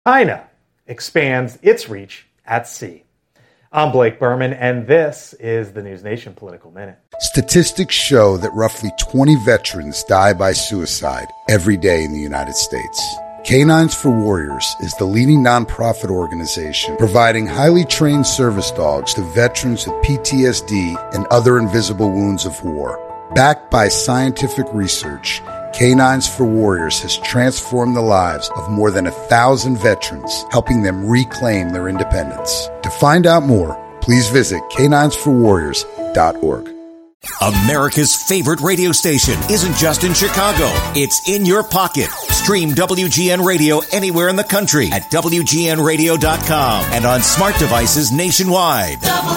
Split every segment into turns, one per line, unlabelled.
China expands its reach at sea. I'm Blake Berman, and this is the News Nation Political Minute.
Statistics show that roughly 20 veterans die by suicide every day in the United States. Canines for Warriors is the leading nonprofit organization providing highly trained service dogs to veterans with PTSD and other invisible wounds of war. Backed by scientific research, Canines for Warriors has transformed the lives of more than 1,000 veterans, helping them reclaim their independence. To find out more, please visit caninesforwarriors.org.
America's favorite radio station isn't just in Chicago. It's in your pocket. Stream WGN Radio anywhere in the country at WGNradio.com and on smart devices nationwide.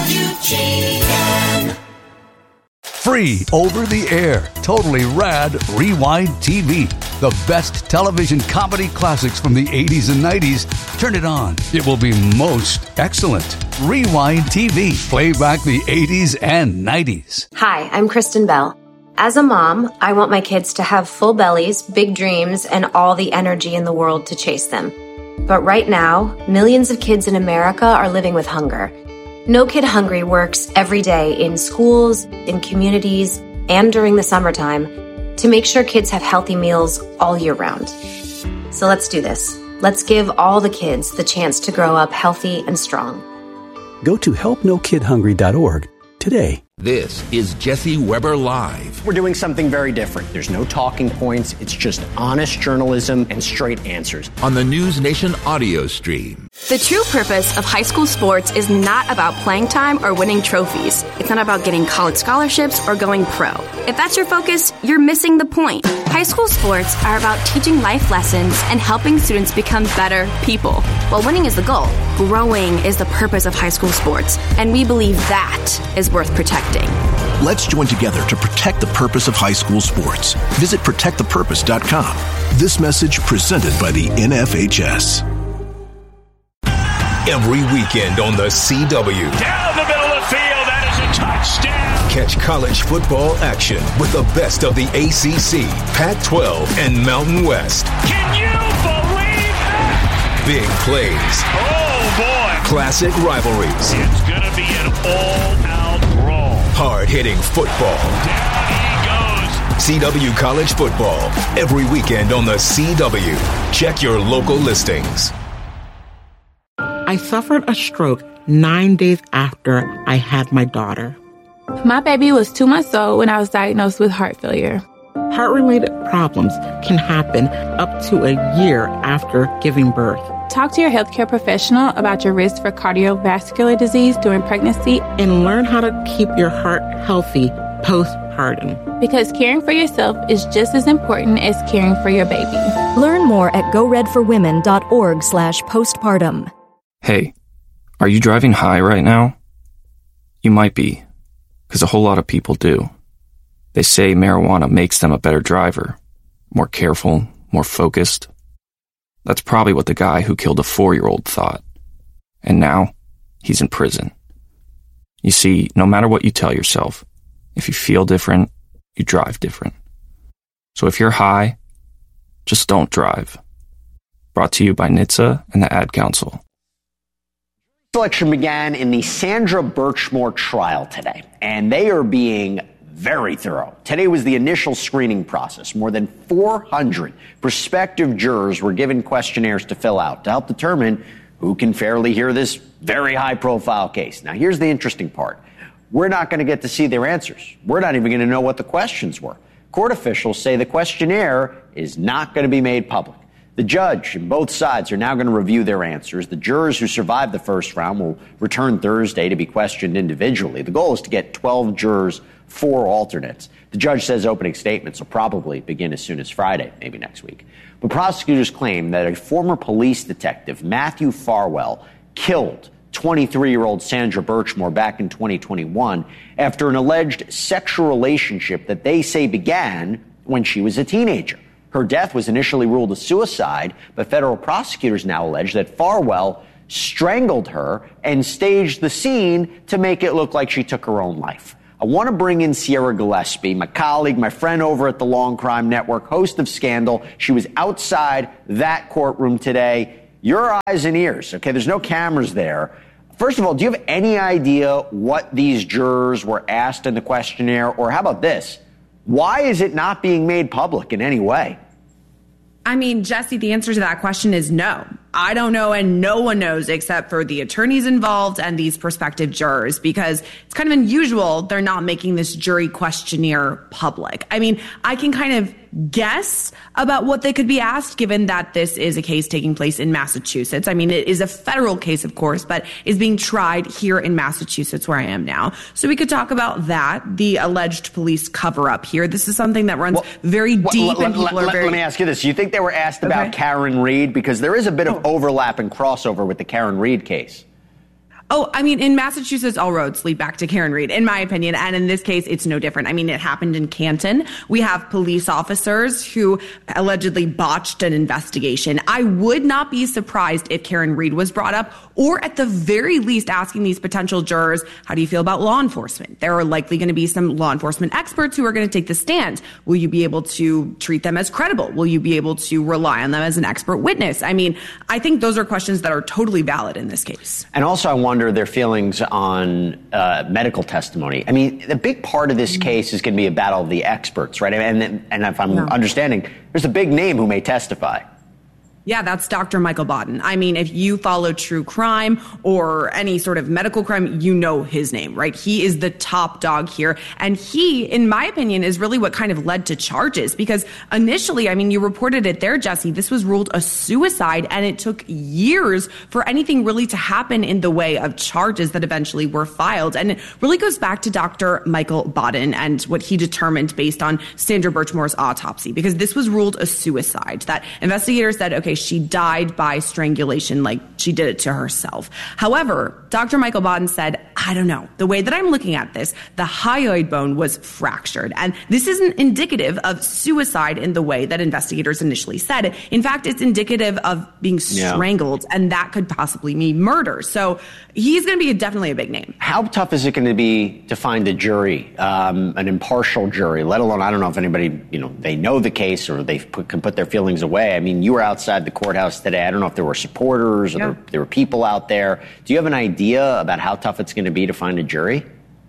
WGN.
Free over the air, totally rad Rewind TV. The best television comedy classics from the 80s and 90s. Turn it on. It will be most excellent. Rewind TV. Play back the 80s and 90s.
Hi, I'm Kristen Bell. As a mom, I want my kids to have full bellies, big dreams, and all the energy in the world to chase them. But right now, millions of kids in America are living with hunger. No Kid Hungry works every day in schools, in communities, and during the summertime to make sure kids have healthy meals all year round. So let's do this. Let's give all the kids the chance to grow up healthy and strong.
Go to helpnokidhungry.org today.
This is Jesse Weber Live.
We're doing something very different. There's no talking points. It's just honest journalism and straight answers.
On the News Nation audio stream.
The true purpose of high school sports is not about playing time or winning trophies. It's not about getting college scholarships or going pro. If that's your focus, you're missing the point. High school sports are about teaching life lessons and helping students become better people. While winning is the goal, growing is the purpose of high school sports, and we believe that is worth protecting.
Let's join together to protect the purpose of high school sports. Visit protectthepurpose.com. This message presented by the NFHS.
Every weekend on the CW.
Down the middle of the field, that is a touchdown.
Catch college football action with the best of the ACC, Pac-12, and Mountain West.
Can you believe that?
Big plays.
Oh, boy.
Classic rivalries.
It's going to be an all-out brawl.
Hard-hitting football.
Down he goes.
CW College Football. Every weekend on the CW. Check your local listings.
I suffered a stroke 9 days after I had my daughter.
My baby was 2 months old when I was diagnosed with heart failure.
Heart-related problems can happen up to a year after giving birth.
Talk to your healthcare professional about your risk for cardiovascular disease during pregnancy
and learn how to keep your heart healthy postpartum.
Because caring for yourself is just as important as caring for your baby.
Learn more at goredforwomen.org/postpartum.
Hey, are you driving high right now? You might be, because a whole lot of people do. They say marijuana makes them a better driver, more careful, more focused. That's probably what the guy who killed a 4-year-old thought. And now, he's in prison. You see, no matter what you tell yourself, if you feel different, you drive different. So if you're high, just don't drive. Brought to you by NHTSA and the Ad Council.
Selection began in the Sandra Birchmore trial today, and they are being very thorough. Today was the initial screening process. More than 400 prospective jurors were given questionnaires to fill out to help determine who can fairly hear this very high-profile case. Now, here's the interesting part. We're not going to get to see their answers. We're not even going to know what the questions were. Court officials say the questionnaire is not going to be made public. The judge and both sides are now going to review their answers. The jurors who survived the first round will return Thursday to be questioned individually. The goal is to get 12 jurors, 4 alternates. The judge says opening statements will probably begin as soon as Friday, maybe next week. But prosecutors claim that a former police detective, Matthew Farwell, killed 23-year-old Sandra Birchmore back in 2021 after an alleged sexual relationship that they say began when she was a teenager. Her death was initially ruled a suicide, but federal prosecutors now allege that Farwell strangled her and staged the scene to make it look like she took her own life. I want to bring in Sierra Gillespie, my colleague, my friend over at the Long Crime Network, host of Scandal. She was outside that courtroom today. your eyes and ears, okay? There's no cameras there. First of all, do you have any idea what these jurors were asked in the questionnaire? Or how about this? Why is it not being made public in any way?
I mean, Jesse, the answer to that question is no. I don't know, and no one knows except for the attorneys involved and these prospective jurors, because it's kind of unusual they're not making this jury questionnaire public. I mean, I can kind of guess about what they could be asked, given that this is a case taking place in Massachusetts. I mean, it is a federal case, of course, but is being tried here in Massachusetts, where I am now. So we could talk about that, the alleged police cover-up here. This is something that runs very deep, and people are very...
Let me ask you this. Do you think they were asked about Karen Read? Because there is a bit of overlap and crossover with the Karen Read case.
Oh, I mean, in Massachusetts, all roads lead back to Karen Read, in my opinion. And in this case, it's no different. I mean, it happened in Canton. We have police officers who allegedly botched an investigation. I would not be surprised if Karen Read was brought up, or at the very least asking these potential jurors, how do you feel about law enforcement? There are likely going to be some law enforcement experts who are going to take the stand. Will you be able to treat them as credible? Will you be able to rely on them as an expert witness? I mean, I think those are questions that are totally valid in this case.
And also, I wonder their feelings on medical testimony. I mean, the big part of this case is going to be a battle of the experts, right? And if I'm understanding, there's a big name who may testify.
Yeah, that's Dr. Michael Baden. I mean, if you follow true crime or any sort of medical crime, you know his name, right? He is the top dog here. And he, in my opinion, is really what kind of led to charges. Because initially, I mean, you reported it there, Jesse, this was ruled a suicide, and it took years for anything really to happen in the way of charges that eventually were filed. And it really goes back to Dr. Michael Baden and what he determined based on Sandra Birchmore's autopsy, because this was ruled a suicide. That investigators said, okay, she died by strangulation, like she did it to herself. However, Dr. Michael Baden said, I don't know, the way that I'm looking at this, the hyoid bone was fractured. And this isn't indicative of suicide in the way that investigators initially said. In fact, it's indicative of being strangled, and that could possibly mean murder. So he's going to be definitely a big name.
How tough is it going to be to find a jury, an impartial jury, let alone, I don't know if anybody, they know the case or they can put their feelings away. I mean, you were outside the courthouse today. I don't know if there were supporters or there were people out there. Do you have an idea about how tough it's going to be to find a jury?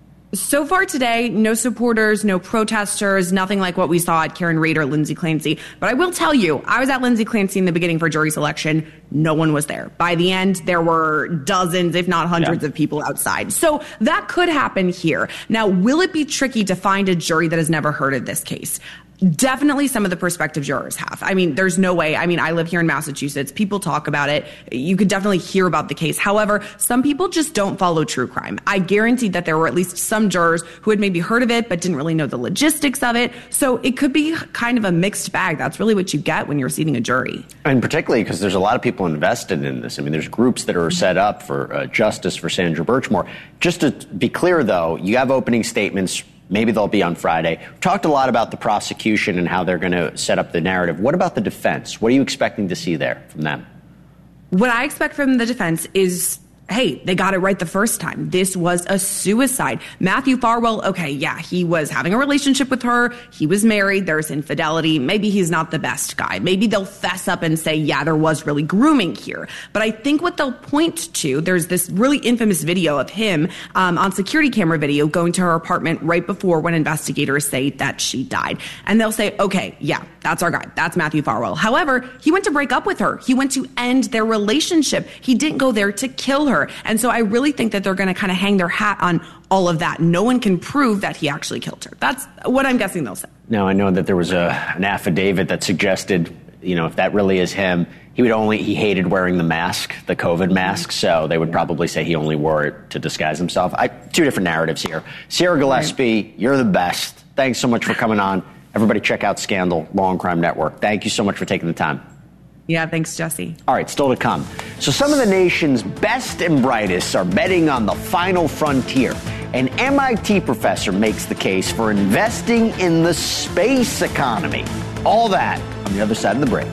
So far today, no supporters, no protesters, nothing like what we saw at Karen Read or Lindsay Clancy. But I will tell you, I was at Lindsay Clancy in the beginning for jury selection. No one was there. By the end, there were dozens, if not hundreds of people outside. So that could happen here. Now, will it be tricky to find a jury that has never heard of this case? Definitely some of the prospective jurors have. I mean, there's no way. I mean, I live here in Massachusetts. People talk about it. You could definitely hear about the case. However, some people just don't follow true crime. I guarantee that there were at least some jurors who had maybe heard of it but didn't really know the logistics of it. So it could be kind of a mixed bag. That's really what you get when you're seating a jury.
And particularly because there's a lot of people invested in this. I mean, there's groups that are set up for justice for Sandra Birchmore. Just to be clear, though, you have opening statements. Maybe they'll be on Friday. We've talked a lot about the prosecution and how they're going to set up the narrative. What about the defense? What are you expecting to see there from them?
What I expect from the defense is, hey, they got it right the first time. This was a suicide. Matthew Farwell, okay, yeah, he was having a relationship with her. He was married. There's infidelity. Maybe he's not the best guy. Maybe they'll fess up and say, yeah, there was really grooming here. But I think what they'll point to, there's this really infamous video of him on security camera video going to her apartment right before when investigators say that she died. And they'll say, okay, yeah, that's our guy. That's Matthew Farwell. However, he went to break up with her. He went to end their relationship. He didn't go there to kill her. And so I really think that they're going to kind of hang their hat on all of that. No one can prove that he actually killed her. That's what I'm guessing they'll say.
Now, I know that there was an affidavit that suggested, if that really is him, he hated wearing the mask, the COVID mask. So they would probably say he only wore it to disguise himself. Two different narratives here. Sierra Gillespie, you're the best. Thanks so much for coming on. Everybody check out Scandal, Law and Crime Network. Thank you so much for taking the time.
Yeah, thanks, Jesse.
All right, still to come. So some of the nation's best and brightest are betting on the final frontier. An MIT professor makes the case for investing in the space economy. All that on the other side of the break.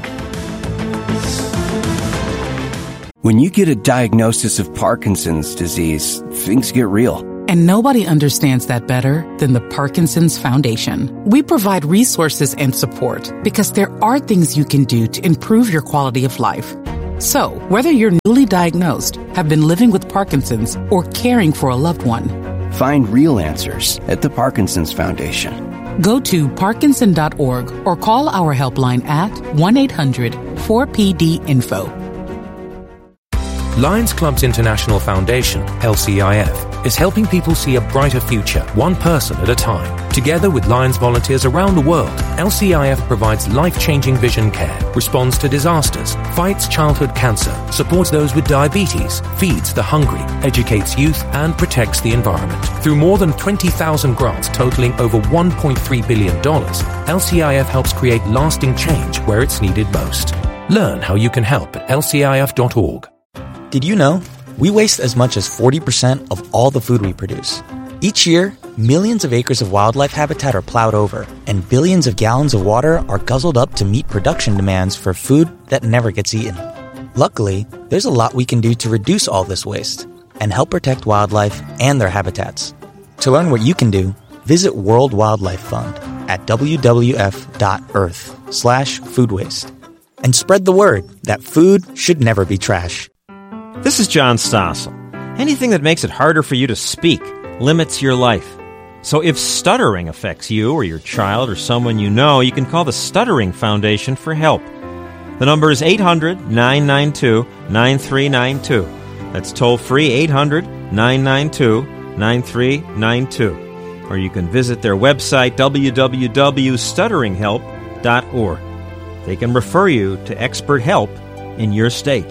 When you get a diagnosis of Parkinson's disease, things get real.
And nobody understands that better than the Parkinson's Foundation. We provide resources and support because there are things you can do to improve your quality of life. So, whether you're newly diagnosed, have been living with Parkinson's, or caring for a loved one,
find real answers at the Parkinson's Foundation.
Go to Parkinson.org or call our helpline at 1-800-4PD-INFO.
Lions Clubs International Foundation, LCIF, is helping people see a brighter future, one person at a time. Together with Lions volunteers around the world, LCIF provides life-changing vision care, responds to disasters, fights childhood cancer, supports those with diabetes, feeds the hungry, educates youth, and protects the environment. Through more than 20,000 grants totaling over $1.3 billion, LCIF helps create lasting change where it's needed most. Learn how you can help at lcif.org.
Did you know we waste as much as 40% of all the food we produce? Each year, millions of acres of wildlife habitat are plowed over, and billions of gallons of water are guzzled up to meet production demands for food that never gets eaten. Luckily, there's a lot we can do to reduce all this waste and help protect wildlife and their habitats. To learn what you can do, visit World Wildlife Fund at wwf.earth/food waste. And spread the word that food should never be trash.
This is John Stossel. Anything that makes it harder for you to speak limits your life. So if stuttering affects you or your child or someone you know, you can call the Stuttering Foundation for help. The number is 800-992-9392. That's toll-free 800-992-9392. Or you can visit their website, www.stutteringhelp.org. They can refer you to expert help in your state.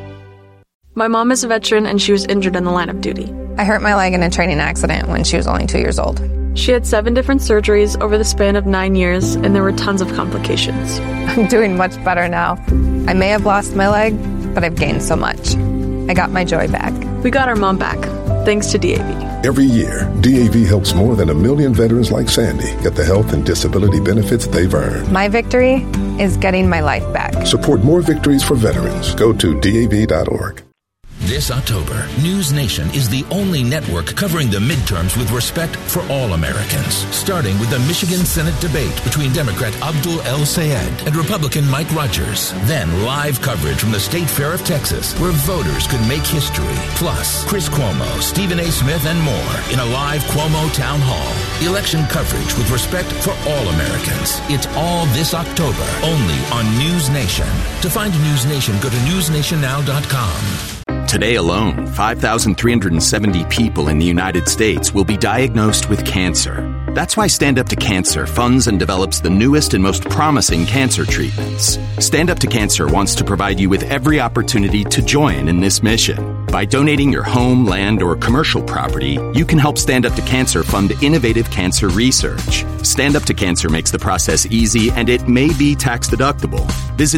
My mom is a veteran and she was injured in the line of duty.
I hurt my leg in a training accident when she was only 2 years old.
She had 7 different surgeries over the span of 9 years, and there were tons of complications.
I'm doing much better now. I may have lost my leg, but I've gained so much. I got my joy back.
We got our mom back, thanks to DAV.
Every year, DAV helps more than 1 million veterans like Sandy get the health and disability benefits they've earned.
My victory is getting my life back.
Support more victories for veterans. Go to DAV.org.
This October, News Nation is the only network covering the midterms with respect for all Americans. Starting with the Michigan Senate debate between Democrat Abdul El-Sayed and Republican Mike Rogers. Then live coverage from the State Fair of Texas, where voters could make history. Plus, Chris Cuomo, Stephen A. Smith, and more in a live Cuomo Town Hall. Election coverage with respect for all Americans. It's all this October, only on News Nation. To find News Nation, go to newsnationnow.com.
Today alone, 5,370 people in the United States will be diagnosed with cancer. That's why Stand Up to Cancer funds and develops the newest and most promising cancer treatments. Stand Up to Cancer wants to provide you with every opportunity to join in this mission. By donating your home, land, or commercial property, you can help Stand Up to Cancer fund innovative cancer research. Stand Up to Cancer makes the process easy, and it may be tax deductible. Visit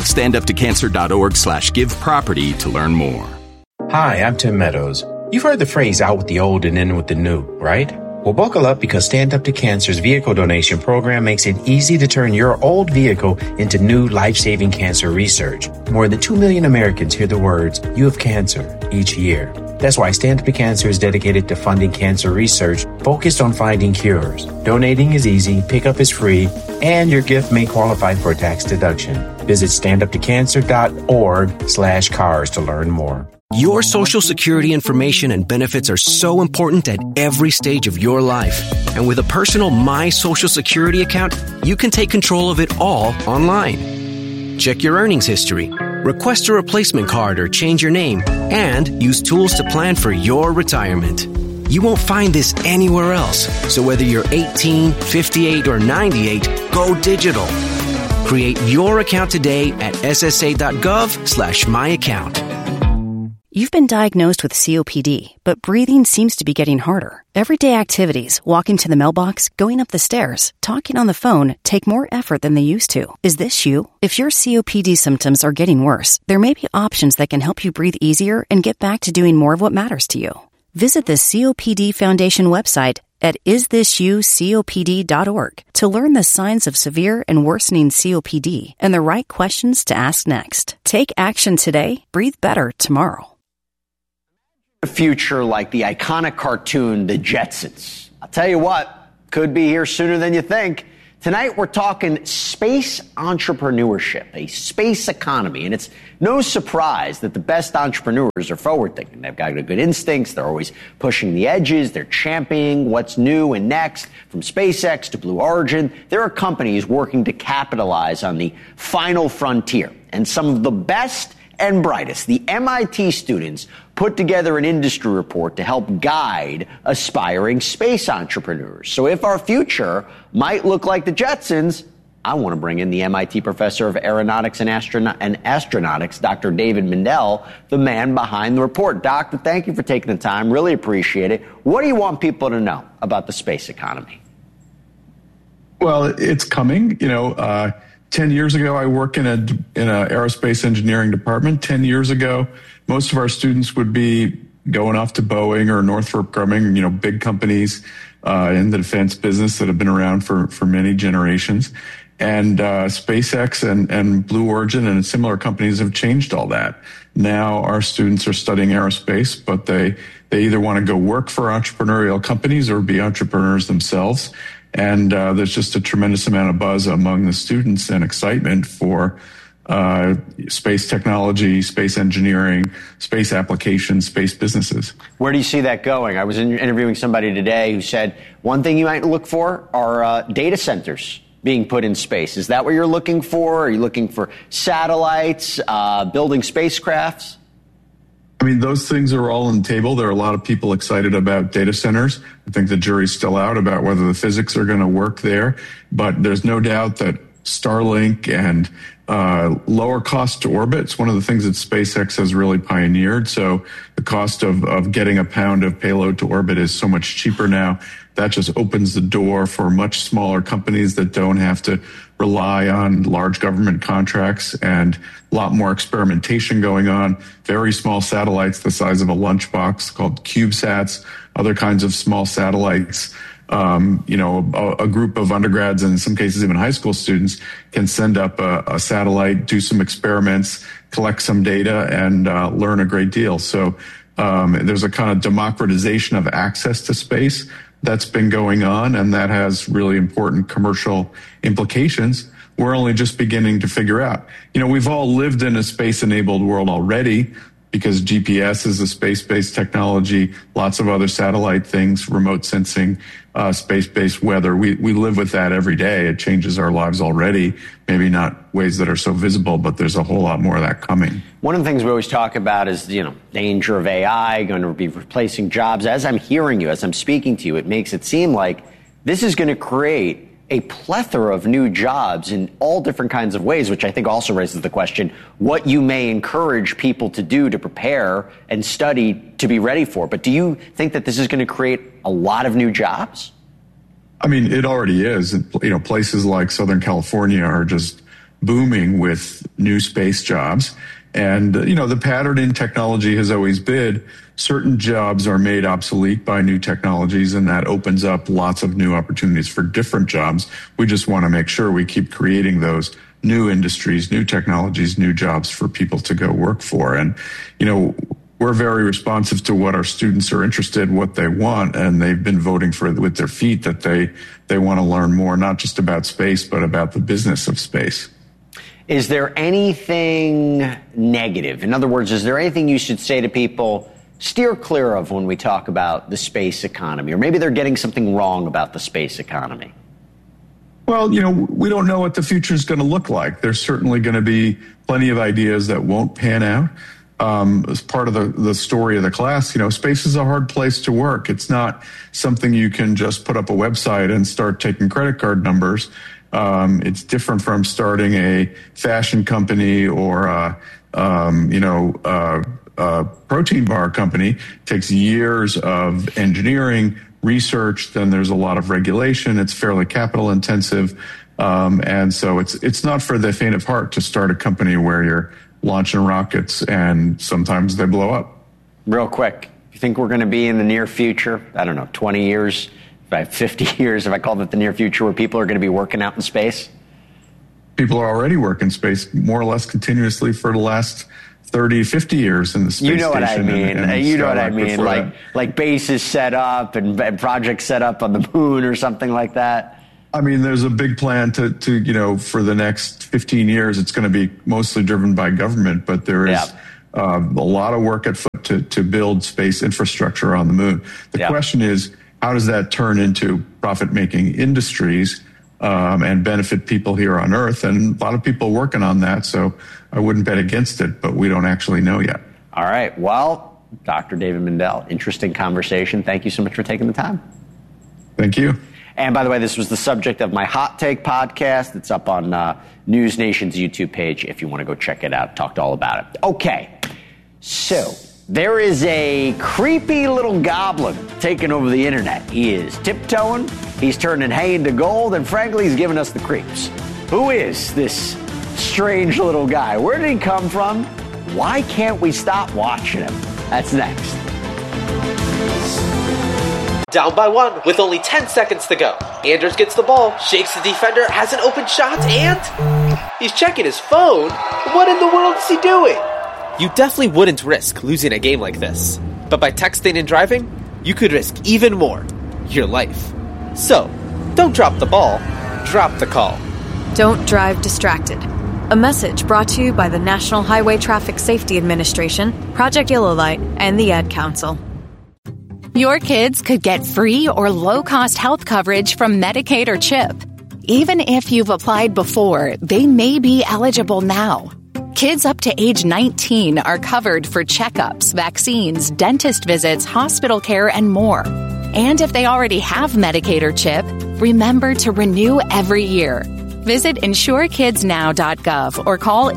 standuptocancer.org/giveproperty to learn more.
Hi, I'm Tim Meadows. You've heard the phrase out with the old and in with the new, right? Well, buckle up because Stand Up to Cancer's vehicle donation program makes it easy to turn your old vehicle into new life-saving cancer research. More than 2 million Americans hear the words, "You have cancer," each year. That's why Stand Up to Cancer is dedicated to funding cancer research focused on finding cures. Donating is easy, pickup is free, and your gift may qualify for a tax deduction. Visit standuptocancer.org/cars to learn more.
Your Social Security information and benefits are so important at every stage of your life. And with a personal My Social Security account, you can take control of it all online. Check your earnings history, request a replacement card or change your name, and use tools to plan for your retirement. You won't find this anywhere else. So whether you're 18, 58, or 98, go digital. Create your account today at ssa.gov/myaccount.
You've been diagnosed with COPD, but breathing seems to be getting harder. Everyday activities, walking to the mailbox, going up the stairs, talking on the phone, take more effort than they used to. Is this you? If your COPD symptoms are getting worse, there may be options that can help you breathe easier and get back to doing more of what matters to you. Visit the COPD Foundation website at isthisyoucopd.org to learn the signs of severe and worsening COPD and the right questions to ask next. Take action today, breathe better tomorrow.
A future like the iconic cartoon The Jetsons. I'll tell you what, could be here sooner than you think. Tonight, we're talking space entrepreneurship, a space economy. And it's no surprise that the best entrepreneurs are forward-thinking. They've got good instincts. They're always pushing the edges. They're championing what's new and next. From SpaceX to Blue Origin, there are companies working to capitalize on the final frontier. And some of the best and brightest, the MIT students, put together an industry report to help guide aspiring space entrepreneurs. So if our future might look like the Jetsons, I want to bring in the MIT professor of aeronautics and astronautics, Dr. David Mindell, the man behind the report. Doctor, thank you for taking the time. Really appreciate it. What do you want people to know about the space economy?
Well, it's coming. 10 years ago, I worked in a aerospace engineering department. 10 years ago, most of our students would be going off to Boeing or Northrop Grumman, big companies in the defense business that have been around for many generations. And SpaceX and Blue Origin and similar companies have changed all that. Now our students are studying aerospace, but they either want to go work for entrepreneurial companies or be entrepreneurs themselves. And there's just a tremendous amount of buzz among the students and excitement for space technology, space engineering, space applications, space businesses.
Where do you see that going? I was interviewing somebody today who said one thing you might look for are data centers being put in space. Is that what you're looking for? Are you looking for satellites, building spacecrafts?
I mean, those things are all on the table. There are a lot of people excited about data centers. I think the jury's still out about whether the physics are going to work there. But there's no doubt that Starlink and lower cost to orbit, it's one of the things that SpaceX has really pioneered. So the cost of getting a pound of payload to orbit is so much cheaper now. That just opens the door for much smaller companies that don't have to rely on large government contracts, and a lot more experimentation going on. Very small satellites the size of a lunchbox called CubeSats, other kinds of small satellites. A group of undergrads and in some cases even high school students can send up a satellite, do some experiments, collect some data, and learn a great deal. So there's a kind of democratization of access to space that's been going on, and that has really important commercial implications. We're only just beginning to figure out. We've all lived in a space-enabled world already because GPS is a space-based technology, lots of other satellite things, remote sensing, space-based weather. We live with that every day. It changes our lives already, maybe not ways that are so visible, but there's a whole lot more of that coming.
One of the things we always talk about is, danger of AI going to be replacing jobs. As I'm hearing you, as I'm speaking to you, it makes it seem like this is going to create a plethora of new jobs in all different kinds of ways, which I think also raises the question, what you may encourage people to do to prepare and study to be ready for. But do you think that this is going to create a lot of new jobs?
I mean, it already is. Places like Southern California are just booming with new space jobs. And, the pattern in technology has always been certain jobs are made obsolete by new technologies, and that opens up lots of new opportunities for different jobs. We just want to make sure we keep creating those new industries, new technologies, new jobs for people to go work for. And, we're very responsive to what our students are interested, what they want, and they've been voting for it with their feet that they want to learn more, not just about space, but about the business of space.
Is there anything negative? In other words, is there anything you should say to people, steer clear of when we talk about the space economy? Or maybe they're getting something wrong about the space economy.
Well, we don't know what the future is going to look like. There's certainly going to be plenty of ideas that won't pan out. As part of the story of the class, space is a hard place to work. It's not something you can just put up a website and start taking credit card numbers. It's different from starting a fashion company or a protein bar company. It takes years of engineering, research. Then there's a lot of regulation. It's fairly capital intensive. And so it's not for the faint of heart to start a company where you're launching rockets and sometimes they blow up.
Real quick, you think we're going to be in the near future, 20 years, 50 years, if I call it the near future, where people are going to be working out in space?
People are already working space more or less continuously for the last 30, 50 years in the space station.
You know what I mean. You know what I mean. Like bases set up and projects set up on the moon or something like that.
I mean, there's a big plan to for the next 15 years, it's going to be mostly driven by government, but there is a lot of work afoot to build space infrastructure on the moon. The question is, how does that turn into profit-making industries and benefit people here on Earth? And a lot of people working on that, so I wouldn't bet against it, but we don't actually know yet.
All right. Well, Dr. David Mindell, interesting conversation. Thank you so much for taking the time.
Thank you.
And by the way, this was the subject of my Hot Take podcast. It's up on News Nation's YouTube page if you want to go check it out. Talked all about it. Okay. So there is a creepy little goblin taking over the internet. He is tiptoeing. He's turning hay into gold. And frankly, he's giving us the creeps. Who is this strange little guy? Where did he come from? Why can't we stop watching him? That's next.
Down by 1 with only 10 seconds to go. Anders gets the ball, shakes the defender, has an open shot, and he's checking his phone. What in the world is he doing? You definitely wouldn't risk losing a game like this. But by texting and driving, you could risk even more. Your life. So, don't drop the ball, drop the call.
Don't drive distracted. A message brought to you by the National Highway Traffic Safety Administration, Project Yellow Light, and the Ad Council.
Your kids could get free or low-cost health coverage from Medicaid or CHIP. Even if you've applied before, they may be eligible now. Kids up to age 19 are covered for checkups, vaccines, dentist visits, hospital care, and more. And if they already have Medicaid or CHIP, remember to renew every year. Visit InsureKidsNow.gov or call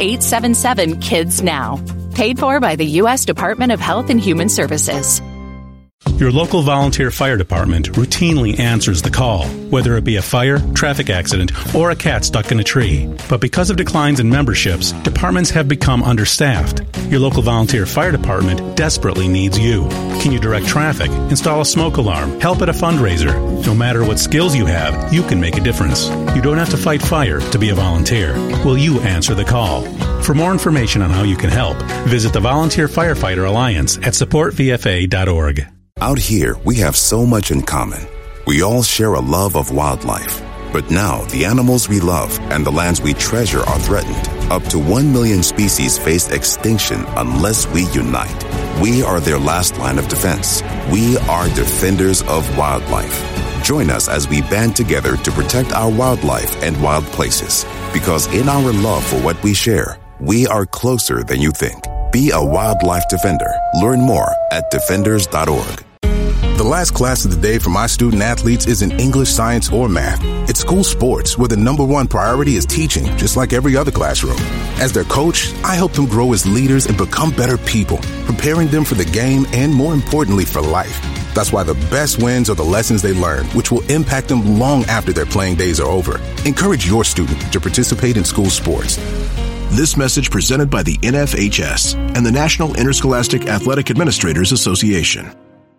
877-KIDS-NOW. Paid for by the U.S. Department of Health and Human Services.
Your local volunteer fire department routinely answers the call, whether it be a fire, traffic accident, or a cat stuck in a tree. But because of declines in memberships, departments have become understaffed. Your local volunteer fire department desperately needs you. Can you direct traffic, install a smoke alarm, help at a fundraiser? No matter what skills you have, you can make a difference. You don't have to fight fire to be a volunteer. Will you answer the call? For more information on how you can help, visit the Volunteer Firefighter Alliance at supportvfa.org.
Out here, we have so much in common. We all share a love of wildlife. But now, the animals we love and the lands we treasure are threatened. Up to 1 million species face extinction unless we unite. We are their last line of defense. We are defenders of wildlife. Join us as we band together to protect our wildlife and wild places. Because in our love for what we share, we are closer than you think. Be a wildlife defender. Learn more at defenders.org.
The last class of the day for my student athletes isn't English, science, or math. It's school sports, where the number one priority is teaching, just like every other classroom. As their coach, I help them grow as leaders and become better people, preparing them for the game and, more importantly, for life. That's why the best wins are the lessons they learn, which will impact them long after their playing days are over. Encourage your student to participate in school sports.
This message presented by the NFHS and the National Interscholastic Athletic Administrators Association.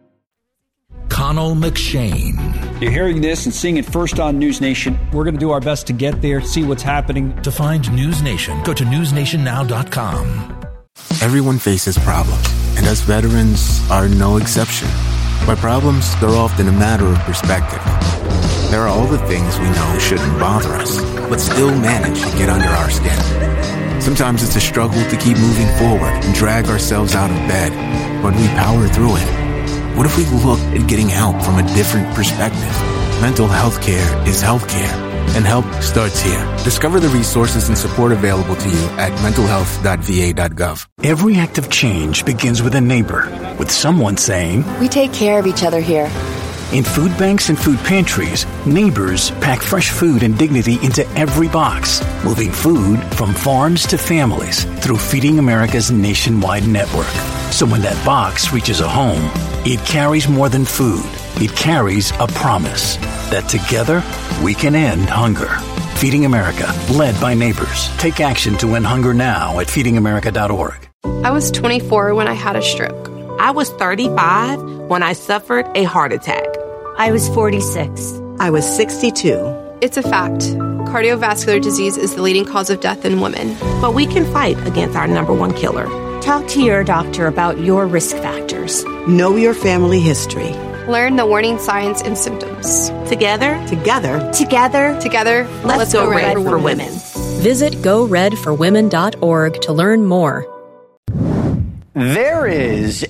Connell McShane.
You're hearing this and seeing it first on News Nation. We're going to do our best to get there, see what's happening.
To find News Nation, go to newsnationnow.com.
Everyone faces problems, and us veterans are no exception. By problems, they're often a matter of perspective. There are all the things we know shouldn't bother us, but still manage to get under our skin. Sometimes it's a struggle to keep moving forward and drag ourselves out of bed, but we power through it. What if we looked at getting help from a different perspective? Mental health care is healthcare, and help starts here. Discover the resources and support available to you at mentalhealth.va.gov.
Every act of change begins with a neighbor, with someone saying,
"We take care of each other here."
In food banks and food pantries, neighbors pack fresh food and dignity into every box, moving food from farms to families through Feeding America's nationwide network. So when that box reaches a home, it carries more than food. It carries a promise that together we can end hunger. Feeding America, led by neighbors. Take action to end hunger now at feedingamerica.org.
I was 24 when I had a stroke.
I was 35 when I suffered a heart attack.
I was 46.
I was 62.
It's a fact. Cardiovascular disease is the leading cause of death in women.
But we can fight against our number one killer.
Talk to your doctor about your risk factors.
Know your family history.
Learn the warning signs and symptoms.
Together,
let's go red for women.
Visit GoRedForWomen.org to learn more.
There is